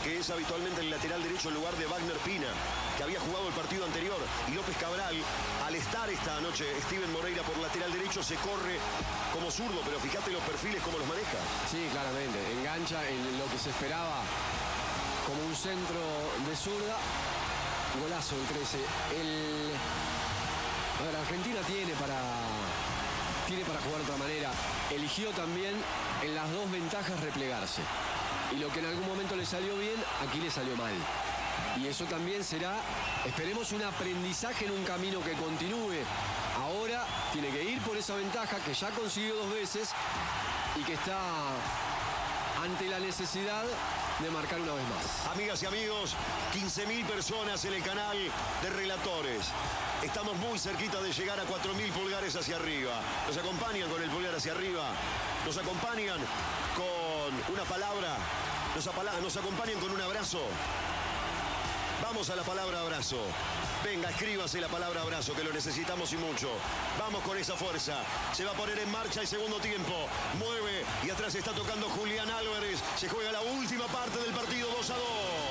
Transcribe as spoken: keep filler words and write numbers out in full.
que es habitualmente el lateral derecho en lugar de Wagner Pina, que había jugado el partido anterior. Y López Cabral, al estar esta noche Steven Moreira por lateral derecho, se corre como zurdo, pero fíjate los perfiles, cómo los maneja. Sí, claramente, engancha en lo que se esperaba como un centro de zurda. Golazo el trece. El... A ver, Argentina tiene para, tiene para jugar de otra manera. Eligió también en las dos ventajas replegarse. Y lo que en algún momento le salió bien, aquí le salió mal. Y eso también será, esperemos, un aprendizaje en un camino que continúe. Ahora tiene que ir por esa ventaja que ya consiguió dos veces y que está ante la necesidad de marcar una vez más. Amigas y amigos, quince mil personas en el canal de Relatores. Estamos muy cerquita de llegar a cuatro mil pulgares hacia arriba. Nos acompañan con el pulgar hacia arriba. Nos acompañan con una palabra. Nos, apala- nos acompañan con un abrazo. Vamos a la palabra abrazo. Venga, escríbase la palabra abrazo, que lo necesitamos y mucho. Vamos con esa fuerza. Se va a poner en marcha el segundo tiempo. Mueve y atrás está tocando Julián Álvarez. Se juega la última parte del partido, dos a dos.